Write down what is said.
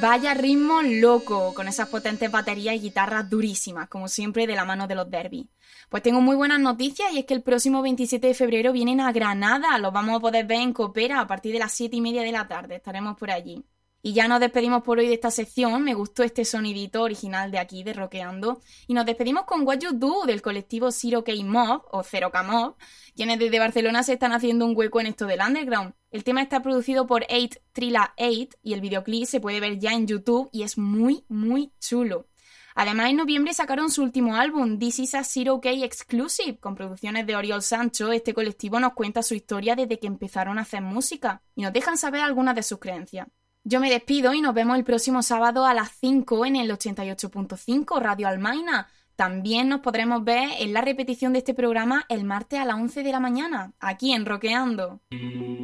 Vaya ritmo loco, con esas potentes baterías y guitarras durísimas, como siempre de la mano de los Derby. Pues tengo muy buenas noticias y es que el próximo 27 de febrero vienen a Granada, los vamos a poder ver en Copera a partir de las 7:30 de la tarde, estaremos por allí. Y ya nos despedimos por hoy de esta sección, me gustó este sonidito original de aquí, de Rockeando, y nos despedimos con What You Do del colectivo Zero K Mob, o 0K Mob, quienes desde Barcelona se están haciendo un hueco en esto del underground. El tema está producido por 8 Trilla 8 y el videoclip se puede ver ya en YouTube y es muy, muy chulo. Además, en noviembre sacaron su último álbum, This Is a Zero K Exclusive, con producciones de Oriol Sancho. Este colectivo nos cuenta su historia desde que empezaron a hacer música y nos dejan saber algunas de sus creencias. Yo me despido y nos vemos el próximo sábado a las 5 en el 88.5 Radio Almaina. También nos podremos ver en la repetición de este programa el martes a las 11 de la mañana, aquí en Rockeando.